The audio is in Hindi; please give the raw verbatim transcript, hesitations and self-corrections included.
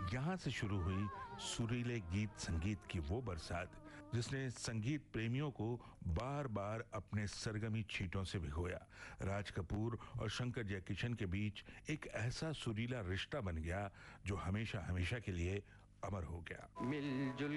यहाँ से शुरू हुई सुरीले गीत संगीत की वो बरसात जिसने संगीत प्रेमियों को बार बार अपने सरगमी छींटों से भिगोया। राज कपूर और शंकर जयकिशन के बीच एक ऐसा सुरीला रिश्ता बन गया जो हमेशा हमेशा के लिए अमर हो गया। मिलजुल